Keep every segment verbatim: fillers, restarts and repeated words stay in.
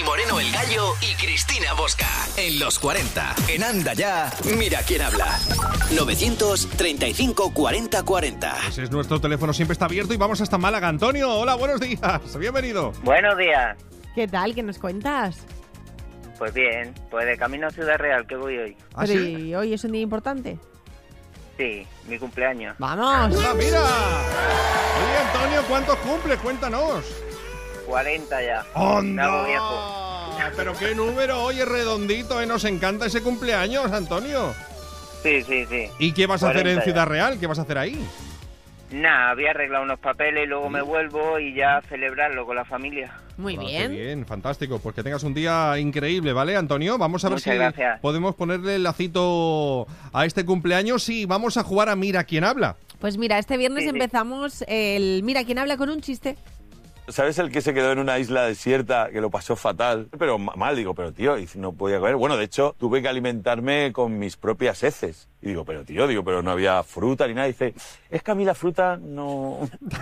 Moreno el Gallo y Cristina Bosca. En los cuarenta. En Anda Ya, mira quién habla. novecientos treinta y cinco cuarenta cuarenta. Ese es nuestro teléfono, siempre está abierto y vamos hasta Málaga. Antonio, hola, buenos días. Bienvenido. Buenos días. ¿Qué tal? ¿Qué nos cuentas? Pues bien, pues de camino a Ciudad Real, que voy hoy. ¿Ah, Pero sí? ¿y hoy es un día importante? Sí, mi cumpleaños. ¡Vamos! ¡Ah, mira! Oye, Antonio, ¿cuántos cumples? Cuéntanos. cuarenta ya. Me ¡Onda! hago viejo. Pero qué número, oye, redondito, ¿eh? Nos encanta ese cumpleaños, Antonio. Sí, sí, sí. ¿Y qué vas a hacer en cuarenta ya. Ciudad Real? ¿Qué vas a hacer ahí? Nada, había arreglado unos papeles y luego me vuelvo y ya celebrarlo con la familia. Muy Ah, bien. qué bien, fantástico. Pues que tengas un día increíble, ¿vale, Antonio? Vamos a ver Muchas si gracias. podemos ponerle el lacito a este cumpleaños y vamos a jugar a Mira quién habla. Pues mira, este viernes Sí, sí. empezamos el Mira quién habla con un chiste. ¿Sabes el que se quedó en una isla desierta, que lo pasó fatal? Pero ma- mal, digo, pero tío, y no podía comer. Bueno, de hecho, tuve que alimentarme con mis propias heces. Y digo, pero tío, digo, pero no había fruta ni nada. Y dice, es que a mí la fruta no...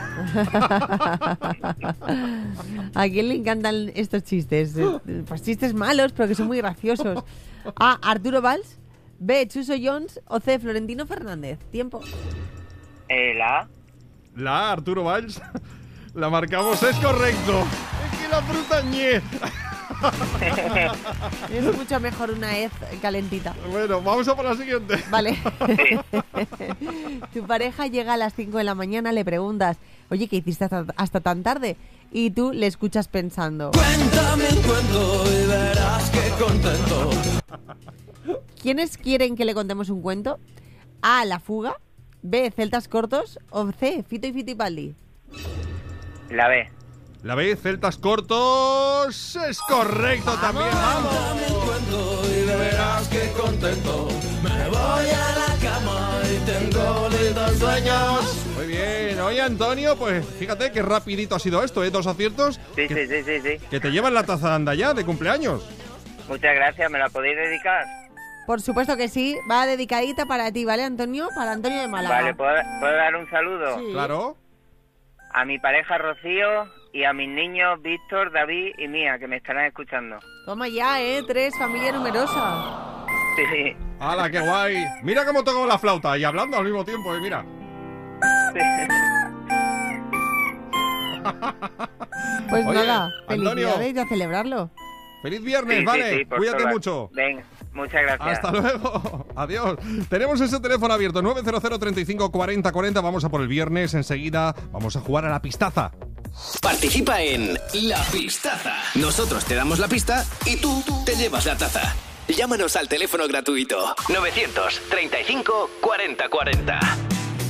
¿A quién le encantan estos chistes? Eh, Pues chistes malos, pero que son muy graciosos. A. Arturo Valls. B. Chuso Jones. O C. Florentino Fernández. Tiempo. Eh, la La Arturo Valls. La marcamos, es correcto. Es que la fruta ñe. Es mucho mejor una hez calentita. Bueno, vamos a por la siguiente. Vale. Tu pareja llega a las cinco de la mañana, le preguntas, oye, ¿qué hiciste hasta, hasta tan tarde? Y tú le escuchas pensando. Cuéntame un cuento y verás qué contento. ¿Quiénes quieren que le contemos un cuento? A. La fuga. B. Celtas cortos. O C. Fito y Fitipaldi. la B. La B, Celtas cortos. Es correcto también. ¡Vamos! Cuéntame un cuento y verás qué contento. Me voy a la cama y tengo lindos sueños. Muy bien. Oye, Antonio, pues fíjate qué rapidito ha sido esto, ¿eh? Dos aciertos. Sí, que, sí, sí, sí, sí. que te llevan la taza de Anda Ya de cumpleaños. Muchas gracias, ¿me la podéis dedicar? Por supuesto que sí. Va dedicadita para ti, ¿vale, Antonio? Para Antonio de Málaga. Vale, ¿puedo, ¿puedo dar un saludo? Sí. Claro. A mi pareja Rocío y a mis niños Víctor, David y Mía, que me estarán escuchando. Toma ya, ¿eh? Tres, familia numerosa. Sí, ¡Hala, qué guay! Mira cómo toco la flauta y hablando al mismo tiempo, ¿eh? Mira. sí. Pues Oye, nada, Antonio. felicidades y a celebrarlo. ¡Feliz viernes, Sí, vale! sí, sí, por Cuídate todas. mucho. Venga, muchas gracias. Hasta luego. Adiós. Tenemos ese teléfono abierto, nueve cero cero, treinta y cinco, cuarenta, cuarenta. Vamos a por el viernes. Enseguida vamos a jugar a la pistaza. Participa en La Pistaza. Nosotros te damos la pista y tú te llevas la taza. Llámanos al teléfono gratuito novecientos treinta y cinco cuarenta cuarenta.